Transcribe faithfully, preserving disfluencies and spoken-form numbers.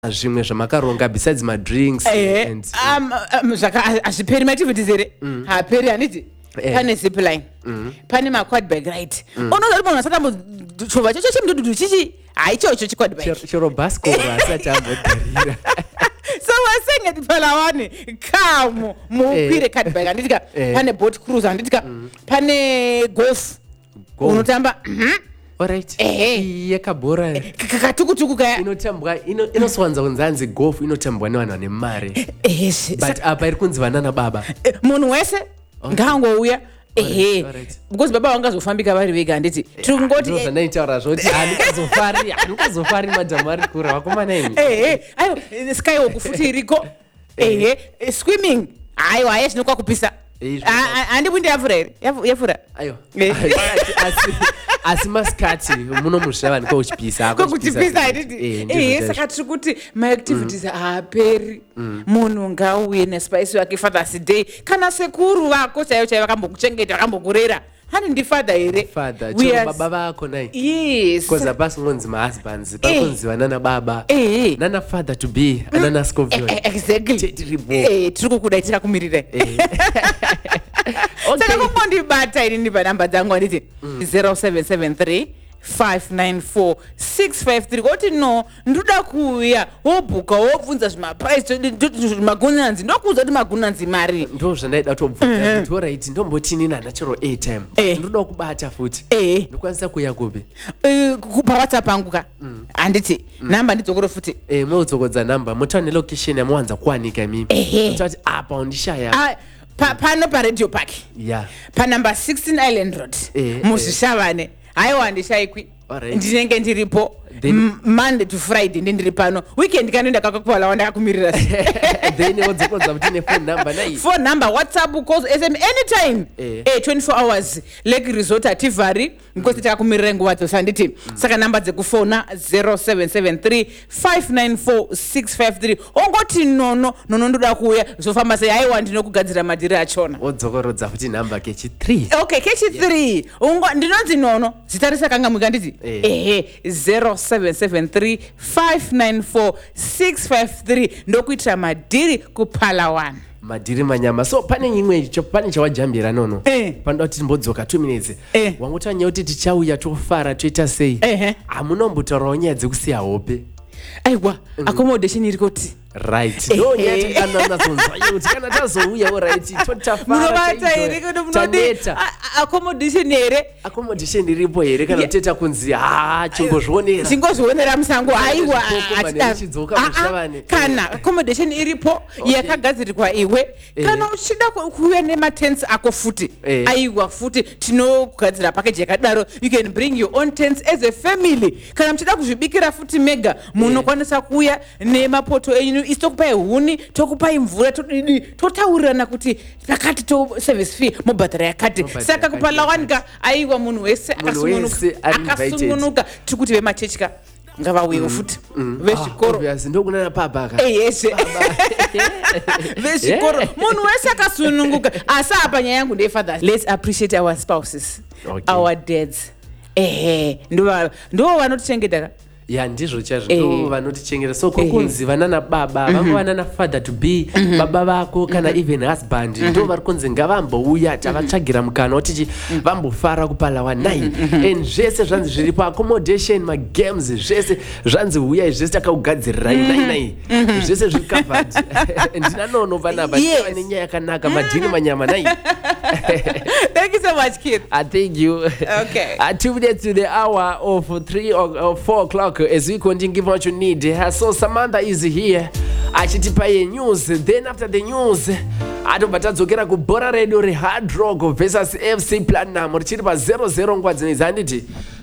zvimwe zvamakaronga besides my drinks eh and um, um zvaka azviperi my activities here haperi haniti pane zip line pane ma quad bike ride unoza kuti munhu asaka chova chacho chimdudu chichi haicho cho quad bike chero basco asati ambogarira. So we're saying at Palawani come mukwire quad bike handitika pane boat cruise handitika pane golf unotamba alright yakabora kakatukutuku kaya inotambwa inoswanza kunzanzi golf inotambwa nevanhu vane mari but apa iri kunzi vanana baba munhu wese ngangouya ehe because baba vangazofambika vari vega handiti tiri kungoti zvanaitaura zvoti handikazofari handikazofari madhamu ari kura vakomana imi ehe aiwa skywalk futi iriko ehe swimming aiwa haiya zvinokwakupisa handibwindi yafura here yafura aiwa asi masikati muno mushavani kwauchipisa kwakutipisa handiti ehe saka tiri kuti maactivities haaperi munhu ngauye nespice wake fathers day kana sekuru vako chaivo chaivo vakambokuchengeta vakambokurera hani ndifadha here father chero baba vako nai yes because apasi ngonzi mahusbands pakunzi vanana baba nana father to be anana scoville exactly eh tiri kukuda tira kumirira saka kumbondibata ini ndipa namba dzangu anditi zero seven seven three five nine four six five three oti no ndoda kuuya wobhuka wobvunza zvimaprice magunanzi ndokuudza kuti magunanzi mari ndo zvandaida kutobvunza kuti alright ndombotini nana chero airtime ndoda kubata futi ndokwanisa kuya kupi kupa whatsapp angu ka handiti namba ndidzokore futi eh mudzokodza namba mutaune location yamuwanza kuwanika mimi mutati apa undishaya pano paradio park yeah panumber sixteen Island Road muzvishavane haiwa ndishaikwi ndinenge ndiripo Monday to Friday ndiri pano weekend kanoenda kakakwala wanda kumirira then wodzokodza kuti ne phone number nai phone number WhatsApp calls S M anytime eh twenty-four hours Lake Resort ativari because takakumirira nguva dzose nditi saka number dzekufona zero seven seven three five nine four six five three ongoti nono nono ndoda kuuya zofamba sei haiwa ndinokugadzira madhiri achona wodzokorodza kuti number kechi three okay kechi three ungo ndinonzi nono zitarisa kanga mwika nditi ehe zero seven seven three five nine four six five three ndokuitira madhiri kupalawan madhiri manyama. So pane imwe pane chawajambira nono panoda kuti timbodzoka two minutes wangotanya kuti tichauya tofara toita sei amunombotaurawo nyaya dzekusiya hope aiwa accommodation iri kuti right no nyati kana nazonzwa kuti kana tazouya right totafara munobata here kana munodi accommodation here accommodation iripo here kana teta kunzi ha chingozvionera chingozvionera musango aiwa achidzoka mushavani kana accommodation iripo yakagadzirirwa iwe kana uchida kuuya nematents ako futi aiwa futi tinogadzira package yakadaro you can bring your own tents as a family kana muchida kuzvibikira futi mega munokwanisa kuuya nemapoto enyu istokupai huni tokupai mvura totaurirana kuti takati to service fee mubhadhara yakati saka kupalawanika aiwa munhu wese akasungunuka tiri kuti vemachechi ngavauyewo futi vezvikoro ndokunana papa yeshe vezvikoro munhu wese akasununguka asi apa nyaya yangu ndeyefathers. Let's appreciate our spouses our dads ehe ndo vanotichengeta ya ndizvo chazvo ndo vanotichengeta so kokunzi vanana baba vamwe vanana father to be baba vako kana even husband ndo vari kunzi ngavambouya tavatsvagira mukana woti vambofara kupalawa nai and zvese zvanzi zviripo accommodation magames zvese zvanzi uyai zvese takaugadzirirai nai nai zvese zviri covered ndina nono vanaba vane nyaya yakanaka madhini manyama nai. Thank you so much, kid. I thank you. Okay. Uh, two minutes to the hour of three or, or four o'clock as we continue give what you need. Uh, so Samantha is here. Achitipa news. Then after the news, atobvatadzokera kubhora redu re Hard Rock versus F C Platinum. Richiri pa zero zero ngwadzi nizanditi.